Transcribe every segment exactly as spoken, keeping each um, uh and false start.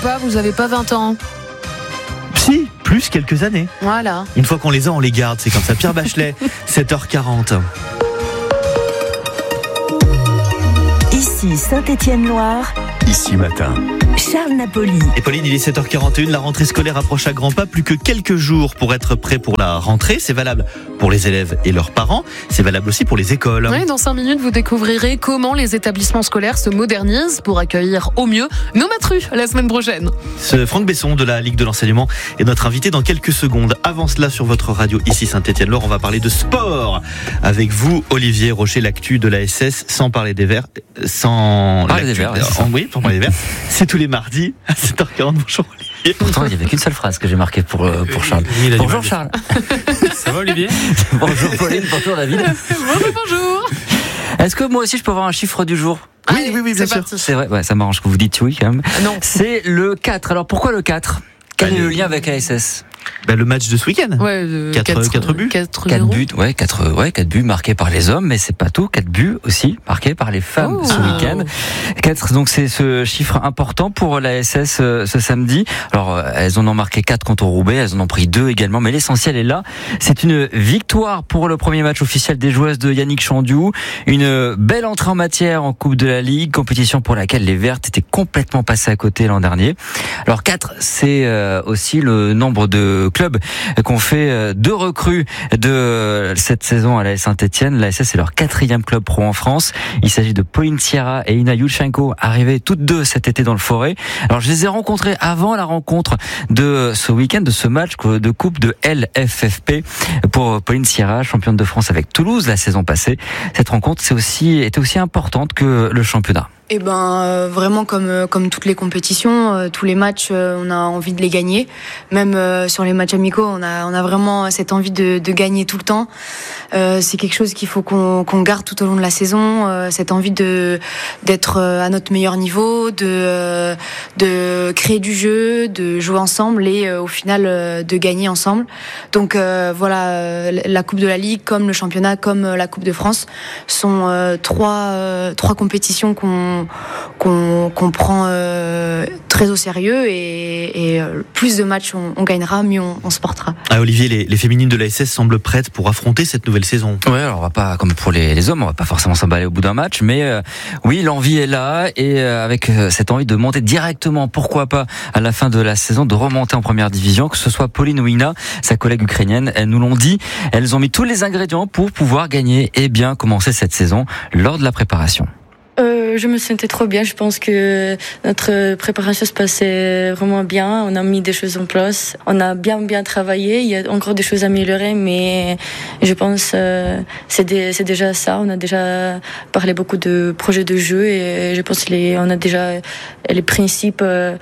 pas, vous avez pas vingt ans. Si, plus quelques années. Voilà. Une fois qu'on les a, on les garde, c'est comme ça. Pierre Bachelet, sept heures quarante. Ici Saint-Étienne-Loire. Ici matin. Charles Napoli. Et Pauline, il est sept heures quarante et une, la rentrée scolaire approche à grands pas, plus que quelques jours pour être prêt pour la rentrée. C'est valable pour les élèves et leurs parents, c'est valable aussi pour les écoles. Oui, dans cinq minutes, vous découvrirez comment les établissements scolaires se modernisent pour accueillir au mieux nos matrus la semaine prochaine. Ce Franck Besson de la Ligue de l'enseignement est notre invité dans quelques secondes. Avant cela, sur votre radio, ici Saint-Étienne-Loire, on va parler de sport. Avec vous, Olivier Rocher, l'actu de la S S, sans parler des Verts, sans parler des Verts, en, oui, sans parler des Verts. C'est tous les mardis à sept heures quarante. Bonjour Olivier. Pourtant, il n'y avait qu'une seule phrase que j'ai marquée pour, euh, pour Charles. Bonjour Charles. Ça va Olivier? Bonjour Pauline, bonjour David. Bonjour, bonjour. Est-ce que moi aussi je peux avoir un chiffre du jour? Oui, Allez, oui, oui, bien c'est sûr. parti. C'est vrai, ouais, ça m'arrange que vous dites oui quand même. Ah non. C'est le quatre. Alors pourquoi le quatre? Quel Allez. est le lien avec la S S? Ben, le match de ce week-end. Ouais, euh, Quatre- quatre buts. quatre Quatre zéro. buts, ouais, quatre, ouais, quatre buts marqués par les hommes, mais c'est pas tout. Quatre buts aussi marqués par les femmes Oh. ce week-end. Quatre, donc c'est ce chiffre important pour la S S euh, ce samedi. Alors euh, elles en ont marqué quatre contre Roubaix, elles en ont pris deux également, mais l'essentiel est là. C'est une victoire pour le premier match officiel des joueuses de Yannick Chandiou. Une belle entrée en matière en Coupe de la Ligue, compétition pour laquelle les Vertes étaient complètement passées à côté l'an dernier. Alors quatre, c'est euh, aussi le nombre de clubs qu'on fait deux recrues de cette saison à la Saint-Étienne. La S S est leur quatrième club pro en France. Il s'agit de Pauline Sierra et Ina Yulchenko, arrivées toutes deux cet été dans le Forêt. Alors je les ai rencontrées avant la rencontre de ce week-end, de ce match de coupe de L F F P pour Pauline Sierra, championne de France avec Toulouse la saison passée. Cette rencontre c'est aussi, était aussi importante que le championnat. Eh ben euh, vraiment comme euh, comme toutes les compétitions, euh, tous les matchs, euh, on a envie de les gagner. Même euh, sur les matchs amicaux, on a on a vraiment cette envie de, de gagner tout le temps. Euh, c'est quelque chose qu'il faut qu'on qu'on garde tout au long de la saison. Euh, cette envie de d'être à notre meilleur niveau, de euh, de créer du jeu, de jouer ensemble et euh, au final euh, de gagner ensemble. Donc euh, voilà, euh, la Coupe de la Ligue, comme le championnat, comme euh, la Coupe de France, sont euh, trois euh, trois compétitions qu'on qu'on qu'on prend euh, très au sérieux et, et euh, plus de matchs on, on gagnera, mieux on, on se portera. Ah, Olivier, les, les féminines de la S S semblent prêtes pour affronter cette nouvelle saison. Ouais, alors on va pas, comme pour les, les hommes, on va pas forcément s'emballer au bout d'un match, mais euh, oui, l'envie est là et euh, avec euh, cette envie de monter directement, pourquoi pas à la fin de la saison, de remonter en première division, que ce soit Pauline ou Ina, sa collègue ukrainienne, elles nous l'ont dit, elles ont mis tous les ingrédients pour pouvoir gagner et bien commencer cette saison lors de la préparation. Euh, je me sentais trop bien. Je pense que notre préparation se passait vraiment bien. On a mis des choses en place. On a bien bien travaillé. Il y a encore des choses à améliorer, mais je pense euh, c'est des, c'est déjà ça. On a déjà parlé beaucoup de projets de jeu et je pense les on a déjà les principes euh,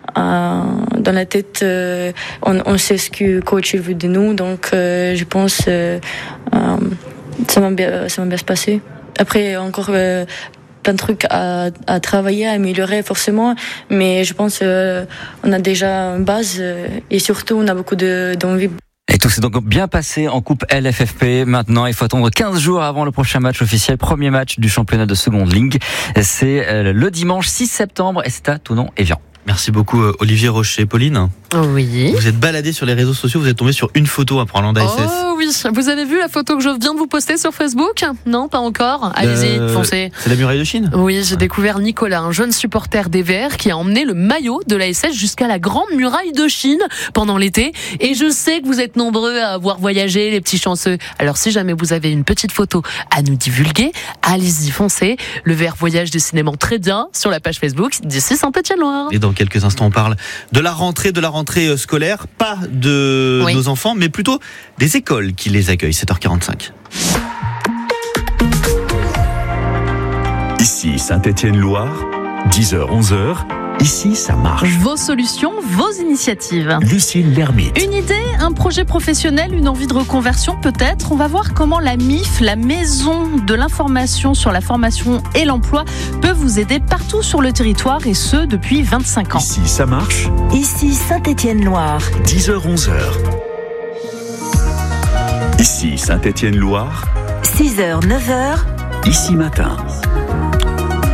dans la tête. Euh, on, on sait ce que le coach veut de nous, donc euh, je pense euh, euh, ça va bien ça va bien se passer. Après encore euh, plein de trucs à, à travailler, à améliorer forcément, mais je pense euh, on a déjà une base euh, et surtout on a beaucoup de, d'envie. Et tout s'est donc bien passé en Coupe L F F P. Maintenant, il faut attendre quinze jours avant le prochain match officiel, premier match du championnat de seconde ligue. C'est le dimanche six septembre et c'est à Thonon-Évian. Merci beaucoup Olivier Rocher. Pauline, oui. Vous êtes baladé sur les réseaux sociaux, vous êtes tombé sur une photo à Prolanda S S. Oh oui, vous avez vu la photo que je viens de vous poster sur Facebook? Non, pas encore. Allez-y, euh, foncez. C'est la muraille de Chine? Oui, j'ai découvert Nicolas, un jeune supporter des Verts qui a emmené le maillot de la S S jusqu'à la grande muraille de Chine pendant l'été. Et je sais que vous êtes nombreux à avoir voyagé, les petits chanceux. Alors si jamais vous avez une petite photo à nous divulguer, allez-y, foncez. Le Vert voyage décidément très bien sur la page Facebook d'ici Saint-Étienne-Loire. Et dans quelques instants, on parle de la rentrée, de la rentrée scolaire, pas de oui. nos enfants, mais plutôt des écoles qui les accueillent. sept heures quarante-cinq. Ici Saint-Étienne-Loire, dix heures onze heures. Ici, ça marche. Vos solutions, vos initiatives. Lucille Lermite. Une idée, un projet professionnel, une envie de reconversion peut-être. On va voir comment la M I F, la Maison de l'information sur la formation et l'emploi, peut vous aider partout sur le territoire et ce, depuis vingt-cinq ans. Ici, ça marche. Ici Saint-Étienne-Loire. dix heures onze heures. Ici Saint-Étienne-Loire. six heures neuf heures. Ici matin.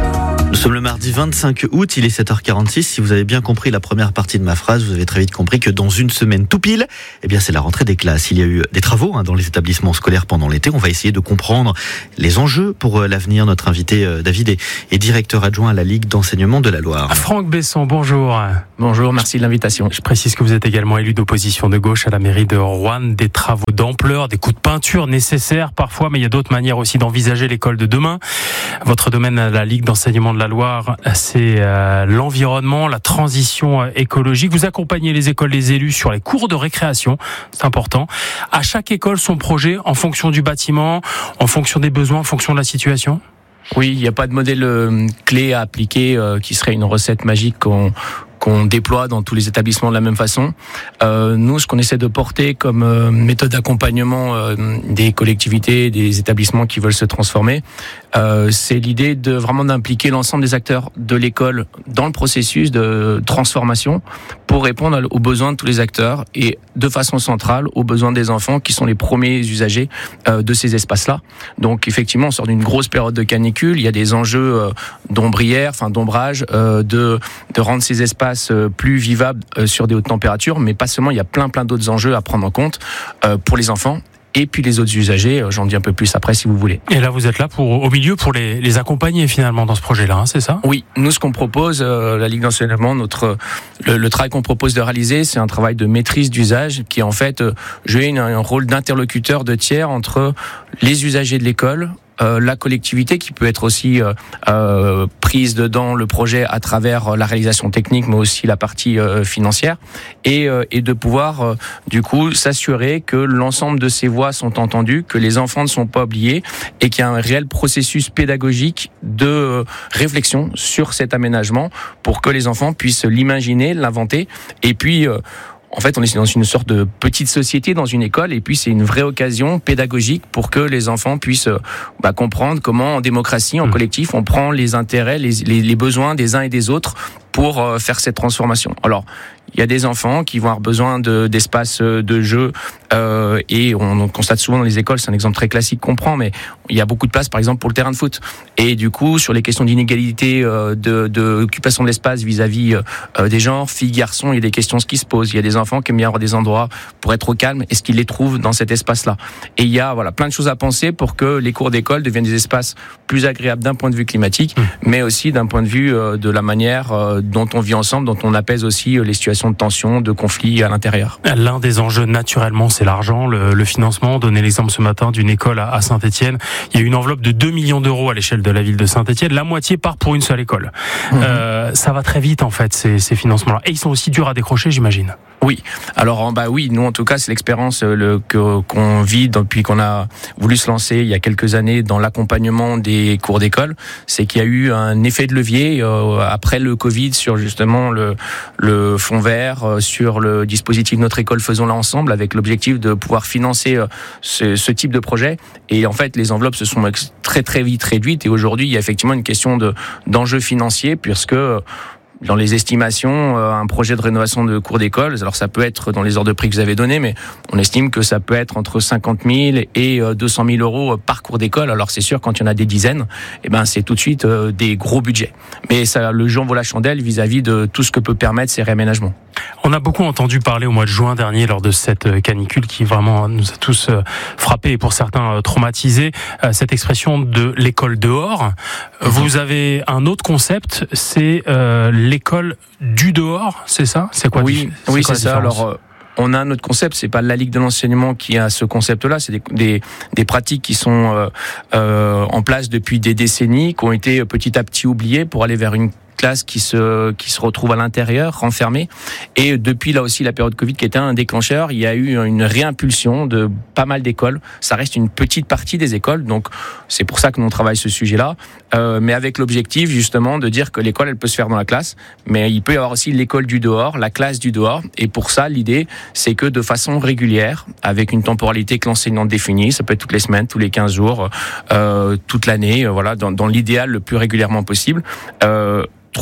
Nous sommes le mardi vingt-cinq août, il est sept heures quarante-six. Si vous avez bien compris la première partie de ma phrase, vous avez très vite compris que dans une semaine tout pile, eh bien c'est la rentrée des classes. Il y a eu des travaux hein, dans les établissements scolaires pendant l'été. On va essayer de comprendre les enjeux pour euh, l'avenir. Notre invité euh, David est, est directeur adjoint à la Ligue d'enseignement de la Loire. Franck Besson, bonjour. Bonjour, merci de l'invitation. Je précise que vous êtes également élu d'opposition de gauche à la mairie de Roanne. Des travaux d'ampleur, des coups de peinture nécessaires parfois, mais il y a d'autres manières aussi d'envisager l'école de demain. Votre domaine à la Ligue d'enseignement de la Loire, c'est euh, l'environnement, la transition euh, écologique. Vous accompagnez les écoles, les élus sur les cours de récréation, c'est important. À chaque école, son projet en fonction du bâtiment, en fonction des besoins, en fonction de la situation ? Oui, il n'y a pas de modèle euh, clé à appliquer euh, qui serait une recette magique qu'on qu'on déploie dans tous les établissements de la même façon. Euh, nous, ce qu'on essaie de porter comme euh, méthode d'accompagnement euh, des collectivités, des établissements qui veulent se transformer, euh, c'est l'idée de vraiment d'impliquer l'ensemble des acteurs de l'école dans le processus de transformation pour répondre aux besoins de tous les acteurs et de façon centrale aux besoins des enfants qui sont les premiers usagers euh, de ces espaces-là. Donc effectivement, on sort d'une grosse période de canicule, il y a des enjeux euh, d'ombrière, enfin d'ombrage, euh, de, de rendre ces espaces plus vivable sur des hautes températures, mais pas seulement, il y a plein plein d'autres enjeux à prendre en compte pour les enfants et puis les autres usagers. J'en dis un peu plus après si vous voulez. Et là, vous êtes là pour au milieu pour les, les accompagner finalement dans ce projet-là, hein, c'est ça ? Oui, nous ce qu'on propose, euh, la Ligue d'enseignement, notre le, le travail qu'on propose de réaliser, c'est un travail de maîtrise d'usage qui en fait euh, joue un, un rôle d'interlocuteur de tiers entre les usagers de l'école, Euh, la collectivité qui peut être aussi euh, euh, prise dedans le projet à travers la réalisation technique mais aussi la partie euh, financière et, euh, et de pouvoir euh, du coup s'assurer que l'ensemble de ces voix sont entendues, que les enfants ne sont pas oubliés et qu'il y a un réel processus pédagogique de euh, réflexion sur cet aménagement pour que les enfants puissent l'imaginer, l'inventer et puis euh, en fait, on est dans une sorte de petite société, dans une école, et puis c'est une vraie occasion pédagogique pour que les enfants puissent bah, comprendre comment, en démocratie, en collectif, on prend les intérêts, les, les, les besoins des uns et des autres pour euh, faire cette transformation. Alors, il y a des enfants qui vont avoir besoin de, d'espaces de jeu euh, et on, on constate souvent dans les écoles, c'est un exemple très classique qu'on prend, mais il y a beaucoup de place par exemple pour le terrain de foot. Et du coup, sur les questions d'inégalité euh, de, de occupation de l'espace vis-à-vis euh, des genres, filles, garçons, il y a des questions qui se posent. Il y a des enfants qui aiment bien avoir des endroits pour être au calme. Est-ce qu'ils les trouvent dans cet espace-là ? Et il y a voilà plein de choses à penser pour que les cours d'école deviennent des espaces plus agréables d'un point de vue climatique, mmh. mais aussi d'un point de vue euh, de la manière euh, dont on vit ensemble, dont on apaise aussi les situations de tension, de conflit à l'intérieur. L'un des enjeux naturellement, c'est l'argent, le, le financement. Donnez l'exemple ce matin d'une école à, à Saint-Étienne. Il y a une enveloppe de deux millions d'euros à l'échelle de la ville de Saint-Étienne. La moitié part pour une seule école. Mmh. Euh, ça va très vite en fait ces, ces financements-là. Et ils sont aussi durs à décrocher, j'imagine. Oui. Alors bah oui, nous en tout cas c'est l'expérience le, que, qu'on vit depuis qu'on a voulu se lancer il y a quelques années dans l'accompagnement des cours d'école, c'est qu'il y a eu un effet de levier euh, après le Covid sur justement le, le fonds vert, euh, sur le dispositif Notre École Faisons-la Ensemble, avec l'objectif de pouvoir financer euh, ce, ce type de projet. Et en fait les enveloppes se sont très très vite réduites et aujourd'hui il y a effectivement une question de d'enjeux financiers puisque euh, dans les estimations, un projet de rénovation de cours d'école, alors ça peut être dans les ordres de prix que vous avez donnés, mais on estime que ça peut être entre cinquante mille et deux cent mille euros par cours d'école. Alors c'est sûr, quand il y en a des dizaines, eh ben c'est tout de suite des gros budgets. Mais ça, le jeu en vaut la chandelle vis-à-vis de tout ce que peut permettre ces réaménagements. On a beaucoup entendu parler au mois de juin dernier lors de cette canicule qui vraiment nous a tous frappés et pour certains traumatisés, cette expression de l'école dehors. Vous avez un autre concept, c'est euh, l'école du dehors, c'est ça ? C'est quoi ? Oui, c'est, oui, quoi c'est ça. Alors, euh, on a notre concept, c'est pas la Ligue de l'enseignement qui a ce concept-là, c'est des, des, des pratiques qui sont euh, euh, en place depuis des décennies, qui ont été petit à petit oubliées pour aller vers une classe qui se qui se retrouve à l'intérieur, renfermée. Et depuis là aussi la période Covid qui était un déclencheur, il y a eu une réimpulsion de pas mal d'écoles. Ça reste une petite partie des écoles, donc c'est pour ça que nous on travaille ce sujet-là, euh, mais avec l'objectif justement de dire que l'école elle peut se faire dans la classe, mais il peut y avoir aussi l'école du dehors, la classe du dehors. Et pour ça l'idée c'est que de façon régulière, avec une temporalité que l'enseignant définit, ça peut être toutes les semaines, tous les quinze jours, euh, toute l'année, euh, voilà, dans, dans l'idéal le plus régulièrement possible. Euh, trouve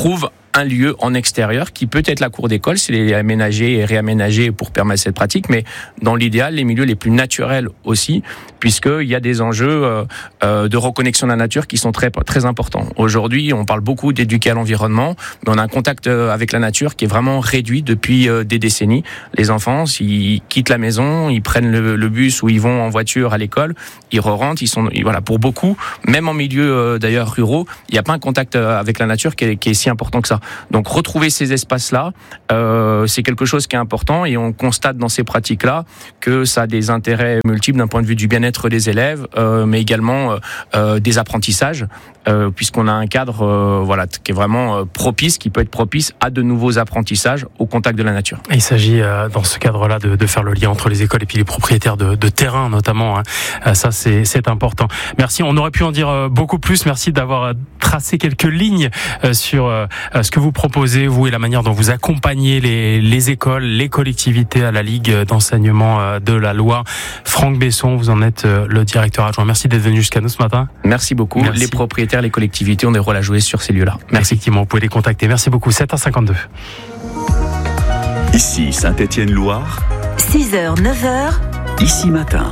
un lieu en extérieur qui peut être la cour d'école, s'il est aménagé et réaménagé pour permettre cette pratique, mais dans l'idéal, les milieux les plus naturels aussi, puisqu'il y a des enjeux euh, euh, de reconnexion de la nature qui sont très, très importants. Aujourd'hui, on parle beaucoup d'éduquer à l'environnement, mais on a un contact avec la nature qui est vraiment réduit depuis euh, des décennies. Les enfants, s'ils quittent la maison, ils prennent le, le bus ou ils vont en voiture à l'école, ils re-rentrent, ils sont, voilà, pour beaucoup, même en milieu euh, d'ailleurs ruraux, il n'y a pas un contact avec la nature qui est, qui est si important que ça. Donc retrouver ces espaces-là, euh, c'est quelque chose qui est important et on constate dans ces pratiques-là que ça a des intérêts multiples d'un point de vue du bien-être des élèves, euh, mais également euh, des apprentissages, euh, puisqu'on a un cadre euh, voilà, qui est vraiment euh, propice, qui peut être propice à de nouveaux apprentissages au contact de la nature. Et il s'agit euh, dans ce cadre-là de, de faire le lien entre les écoles et puis les propriétaires de, de terrain notamment. Hein. Euh, ça, c'est, c'est important. Merci. On aurait pu en dire euh, beaucoup plus. Merci d'avoir tracé quelques lignes euh, sur euh, ce que vous proposez, vous, et la manière dont vous accompagnez les, les écoles, les collectivités à la Ligue d'enseignement euh, de la Loire. Franck Besson, vous en êtes euh, le directeur adjoint. Merci d'être venu jusqu'à nous ce matin. Merci beaucoup. Merci. Les propriétaires, les collectivités ont des rôles à jouer sur ces lieux-là. Merci. Effectivement, vous pouvez les contacter. Merci beaucoup. sept heures cinquante-deux. Ici Saint-Étienne-Loire. six heures, neuf heures. Ici Matin.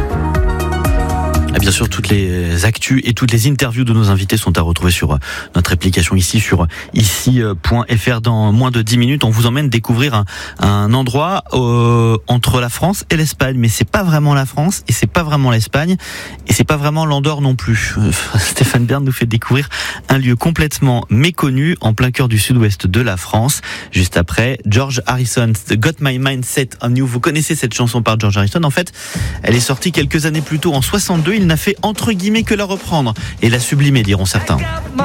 Et bien sûr, toutes les actus et toutes les interviews de nos invités sont à retrouver sur notre application ici, sur ici point f r. Dans moins de dix minutes, on vous emmène découvrir un, un endroit euh, entre la France et l'Espagne. Mais c'est pas vraiment la France et c'est pas vraiment l'Espagne et c'est pas vraiment l'Andorre non plus. Stéphane Bern nous fait découvrir un lieu complètement méconnu en plein cœur du sud-ouest de la France. Juste après, George Harrison, Got My Mindset on You. Vous connaissez cette chanson par George Harrison. En fait, elle est sortie quelques années plus tôt, en soixante-deux. Il n'a fait entre guillemets que la reprendre et la sublimer, diront certains.